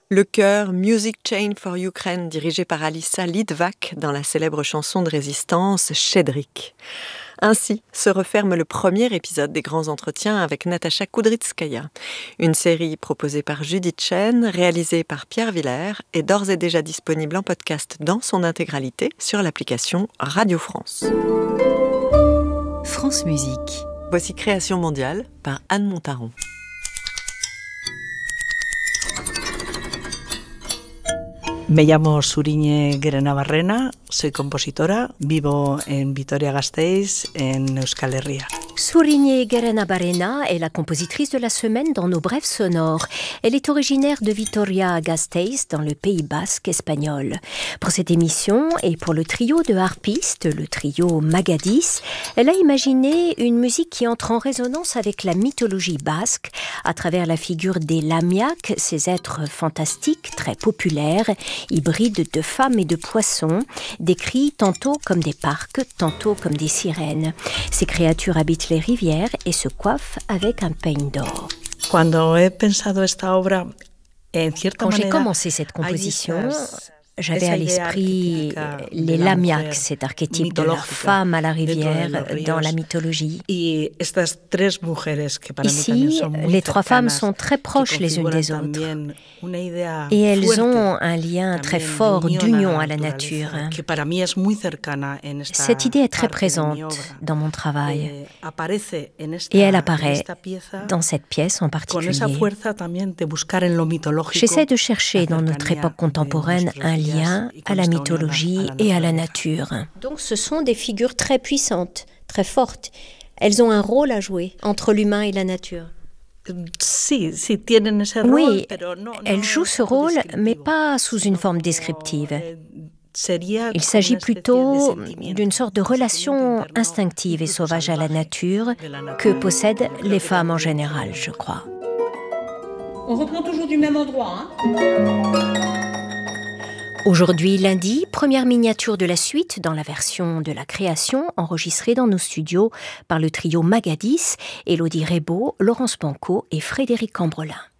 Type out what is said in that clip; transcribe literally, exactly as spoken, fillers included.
Le chœur Music Chain for Ukraine, dirigé par Alissa Litvak dans la célèbre chanson de résistance Shchedrik. Ainsi se referme le premier épisode des grands entretiens avec Natacha Kudrytskaya, une série proposée par Judith Chen, réalisée par Pierre Villers et d'ores et déjà disponible en podcast dans son intégralité sur l'application Radio France. France Musique. Voici Création mondiale par Anne Montaron. Me llamo Suriñe Guerenabarrena, soy compositora, vivo en Vitoria-Gasteiz, en Euskal Herria. Suriñe Guerenabarrena est la compositrice de la semaine dans nos brèves sonores. Elle est originaire de Vitoria-Gasteiz, dans le Pays basque espagnol. Pour cette émission et pour le trio de harpistes, le trio Magadis, elle a imaginé une musique qui entre en résonance avec la mythologie basque à travers la figure des lamiaks, ces êtres fantastiques, très populaires, hybrides de femmes et de poissons, décrits tantôt comme des parcs, tantôt comme des sirènes. Ces créatures habitent les rivières et se coiffent avec un peigne d'or. Cuando he pensado esta obra, en cierta Quand j'ai manera, commencé cette composition, estas- j'avais à l'esprit les lamiaks, cet archétype de la femme à la rivière dans la mythologie. Y estas tres mujeres que para mí también Ici, son muy les trois femmes cercanas, sont très proches que les unes des configuran autres. también una idea Et elles fuerte ont un lien très también de fort unión d'union a à la naturaleza, nature. que para mí es muy cercana en esta Cette idée est très parte de mi présente obra. dans mon travail. Eh, aparece en esta- Et elle en apparaît esta pieza dans cette pièce en con esa particulier. fuerza también de buscar en lo mitológico J'essaie de chercher la dans notre cercanía époque contemporaine de un nuestros lien días y à con la esta unión mythologie a la et à la naturaleza. nature. Donc ce sont des figures très puissantes, très fortes. Elles ont un rôle à jouer entre l'humain et la nature. Sí, sí tienen ese rol, Oui, pero no- no elles jouent ce como rôle, mais descriptivo, pas sous une sino forme como, descriptive. eh, sería Il como s'agit una especie plutôt de sentimiento, d'une sorte de un sentimiento relation interno instinctive et incluso sauvage à la salvaje nature de la que nature. possèdent Creo les que femmes en también général, tiene- je crois. On reprend toujours du même endroit, hein. Aujourd'hui, lundi, première miniature de la suite dans la version de la création enregistrée dans nos studios par le trio Magadis, Élodie Rebaud, Laurence Banco et Frédéric Cambrelin.